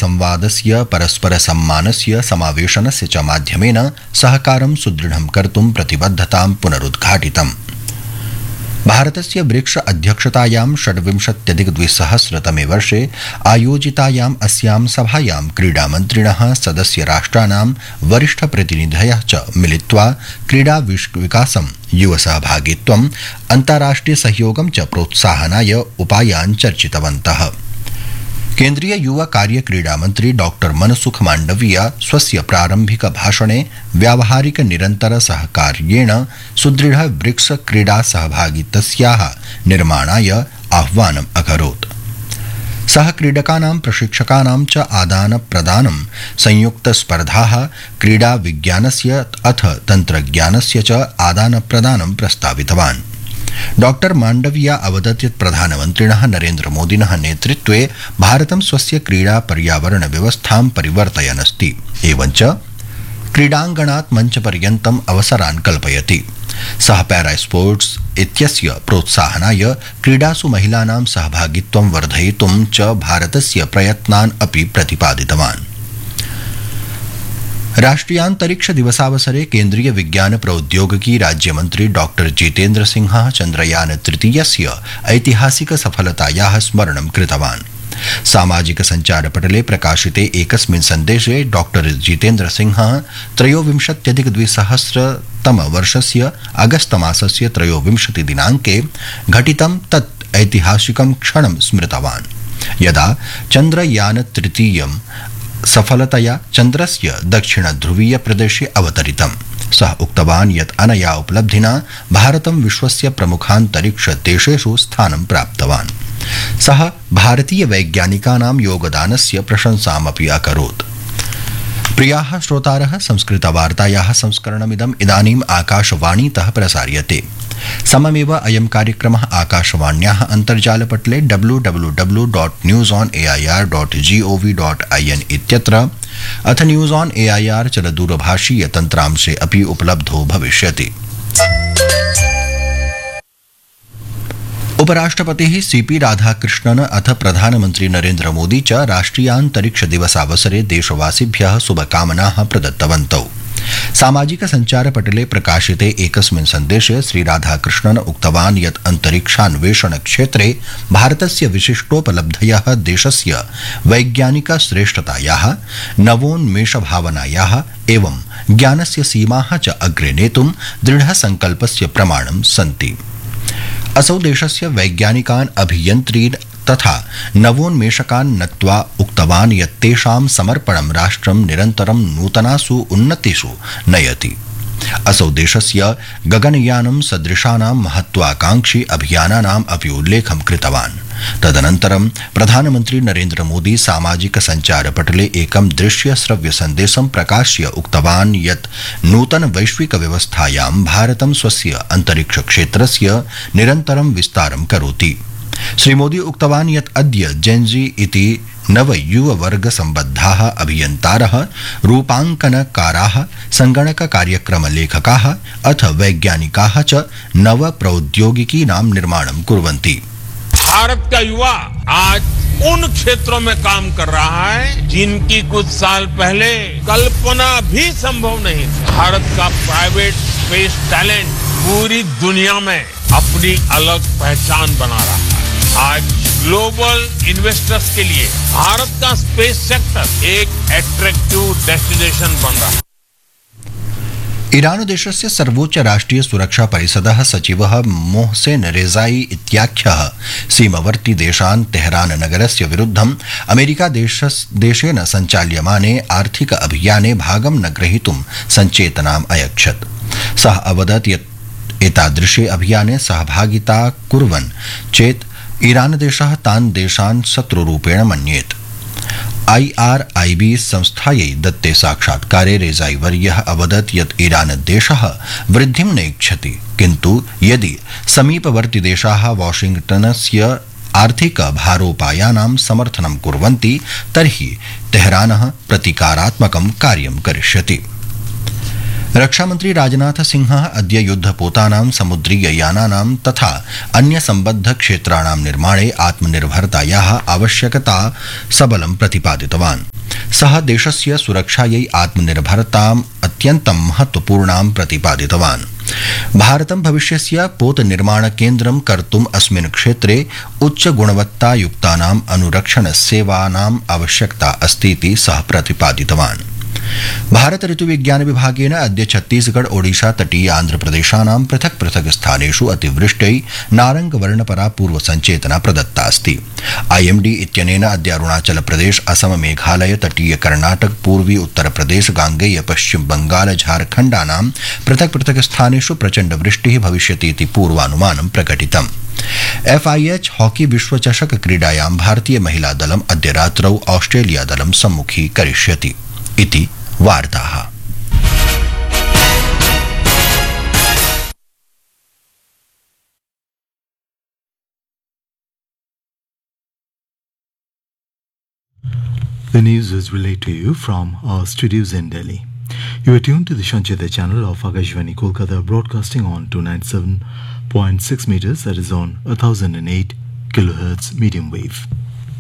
संवादस्य परस्परसम्मानस्य समावेशनस्य च माध्यमेन सहकारं सुदृढं कर्तुं प्रतिबद्धतां पुनरुद्घाटितम्। भारतस्य ब्रिक्स अध्यक्षतायां 26-2000तमे वर्षे आयोजितायाम् अस्यां सभायां क्रीडामन्त्रिणः सदस्यराष्ट्राणां वरिष्ठप्रतिनिधयः च मिलित्वा क्रीडा विकासं, युवसहभागित्वम्, अन्ताराष्ट्रिय सहयोगं च प्रोत्साहनाय उपायान् चर्चितवन्तः। केन्द्रीय युवा कार्य क्रीडा मंत्री डॉक्टर मनसुख मांडविया स्वस्य प्रारंभिक भाषणे व्यावहारिक निरंतर सहकार्येण सुदृढ ब्रिक्स क्रीडा सहभागितस्याः निर्माणाय आह्वानम् अकरोत्। सहक्रीडकानां प्रशिक्षकानां च आदान प्रदानं, संयुक्त स्पर्धाः, क्रीडा विज्ञानस्य अथ तन्त्रज्ञानस्य च आदान प्रदानं प्रस्तावितवान्। डॉक्टर मांडविया अवदत् यत् प्रधानमन्त्रिणः नरेन्द्र मोदिनः नेतृत्वे भारतं स्वस्य क्रीडा पर्यावरण व्यवस्थां परिवर्तयन् अस्ति, एवञ्च क्रीडाङ्गणात् मञ्चपर्यन्तम् अवसरान् कल्पयति। सः पैरा स्पोर्ट्स् इत्यस्य प्रोत्साहनाय क्रीडासु महिलानां सहभागित्वं वर्धयितुं च भारतस्य प्रयत्नान् अपि प्रतिपादितवान्। राष्ट्रियान्तरिक्ष दिवसावसरे केन्द्रीय विज्ञान प्रौद्योगिकी राज्यमन्त्री डॉक्टर जितेन्द्र सिंहः चन्द्रयान तृतीयस्य ऐतिहासिक सफलतायाः स्मरणं कृतवान्। सामाजिक सञ्चारपटले प्रकाशिते एकस्मिन् सन्देशे डॉक्टर जितेन्द्र सिंहः 23-2000 अगस्त मासस्य 23 दिनाङ्के घटितं तत् ऐतिहासिकं क्षणं स्मृतवान्, यदा चन्द्रयान तृतीयं सफलतया चन्द्रस्य दक्षिणध्रुवीय प्रदेशे अवतरितम्। सः उक्तवान् यत् अनया उपलब्धिना भारतं विश्वस्य प्रमुखान्तरिक्ष देशेषु स्थानं प्राप्तवान्। सः भारतीय वैज्ञानिकानां योगदानस्य प्रशंसामपि अकरोत्। प्रियाः श्रोतारः, संस्कृतवार्तायाः संस्करणमिदम् इदानीम् आकाशवाणीतः प्रसार्यते। सममेव अयं कार्यक्रमः आकाशवाण्याः अन्तर्जालपटले www.newsonair.gov.in इत्यत्र अथ न्यूज़ ऑन एआईआर चलदूरभाषीय तन्त्रांशे अपि उपलब्धो भविष्यति। उपराष्ट्रपतिः सीपी राधाकृष्णन अथ प्रधानमन्त्री नरेन्द्र मोदी च राष्ट्रियान्तरिक्ष दिवसावसरे देशवासिभ्यः शुभकामनाः प्रदत्तवन्तौ। सामाजिक सञ्चारपटले प्रकाशिते एकस्मिन् सन्देशे श्री राधाकृष्णन उक्तवान् यत् अन्तरिक्षान्वेषण क्षेत्रे भारतस्य विशिष्टोपलब्धयः देशस्य वैज्ञानिक श्रेष्ठतायाः, नवोन्मेषभावनायाः एवं ज्ञानस्य सीमाः च अग्रे नेतुं दृढसङ्कल्पस्य प्रमाणं सन्ति। असौ देशस्य वैज्ञानिकान्, अभियन्त्रीन् तथा नवोन्मेषकान् नत्वा उक्तवान् यत् तेषां समर्पणं राष्ट्रं निरन्तरं नूतनासु उन्नतिषु नयति। असौ देशस्य गगनयानं सदृशानां महत्वाकांक्षी अभियानानाम् अपि उल्लेखं कृतवान्। तदनन्तरं प्रधानमन्त्री नरेन्द्र मोदी सामाजिक सञ्चारपटले एकं दृश्य श्रव्य सन्देशं प्रकाश्य उक्तवान् यत् नूतन वैश्विक व्यवस्थायां भारतं स्वस्य अन्तरिक्ष क्षेत्रस्य निरन्तरं विस्तारं करोति। श्री मोदी उक्तवान् यत् अद्य जेन्जी इति नवयुववर्ग सम्बद्धाः अभियन्तारः, रूपाङ्कनकाराः, संगणक कार्यक्रमलेखकाः अथ वैज्ञानिकाः च नवप्रौद्योगिकीनां निर्माणं कुर्वन्ति। भारत का युवा आज उन क्षेत्रों में काम कर रहा है जिनकी कुछ साल पहले कल्पना भी संभव नहीं थी। भारत का प्राइवेट स्पेस टैलेंट पूरी दुनिया में अपनी अलग पहचान बना रहा है। आज ग्लोबल इन्वेस्टर्स के लिए भारत का स्पेस सेक्टर एक अट्रैक्टिव डेस्टिनेशन बन रहा है। ईरान देशस्य सर्वोच्च राष्ट्रिय सुरक्षा परिषदः सचिवः मोहसेन रेजाई इत्याख्यः सीमवर्ती देशान् तेहरान नगरस्य विरुद्धम् अमेरिका देशेन सञ्चाल्यमाने आर्थिक अभियाने भागं न ग्रहीतुं सञ्चेतनाम् अयच्छत्। सः अवदत् यत् एतादृशे अभियाने सहभागिता कुर्वन् चेत् ईरान देशः तान् देशान् शत्रुरूपेण मन्येत्। IRIB संस्थायै दत्ते साक्षात्कारे रेजाई वर्यः अवदत् यत् ईरान देशः वृद्धिं नेच्छति, किन्तु यदि समीपवर्ती देशाः वाशिंग्टनस्य आर्थिक भारोपायानां समर्थनं कुर्वन्ति तर्हि तेहरानः प्रतीकारात्मकं कार्यं करिष्यति। रक्षामन्त्री राजनाथ सिंहः अद्य युद्धपोतानां समुद्रीययानानां तथा अन्य सम्बद्ध क्षेत्राणां निर्माणे आत्मनिर्भरतायाः आवश्यकता सबलं प्रतिपादितवान्। सः देशस्य सुरक्षायै आत्मनिर्भरताम् अत्यन्तं महत्वपूर्णां प्रतिपादितवान्। भारतं भविष्यस्य पोत निर्माण केन्द्रं कर्तुम् अस्मिन् क्षेत्रे उच्चगुणवत्तायुक्तानाम् अनुरक्षण सेवानाम् आवश्यकता अस्तीति सः प्रतिपादितवान्। भारत ऋतुविज्ञान विभागेन अद्य छत्तीसगढ़ ओडिशा तटीय आन्ध्रप्रदेशानां पृथक् पृथक् स्थानेषु अतिवृष्ट्यै नारंगवर्णपरा पूर्वसञ्चेतना प्रदत्ता अस्ति। आईएमडी इत्यनेन अद्य अरुणाचल प्रदेश असम मेघालय तटीय कर्णाटक पूर्वी उत्तर प्रदेश गांगेय पश्चिम बंगाल झारखण्डानां पृथक् पृथक् स्थानेषु प्रचण्ड वृष्टिः भविष्यति इति पूर्वानुमानं प्रकटितम्। FIH हॉकी विश्वचषक क्रीडायां भारतीय महिला दलम् अद्य रात्रौ ऑस्ट्रेलिया दलं सम्मुखीकरिष्यति इति वार्ताः। The news is relayed to you from our studios in Delhi. You are tuned to the Sanchita channel of Akashvani Kolkata, broadcasting on 297.6 meters, that is on 1008 kilohertz medium wave.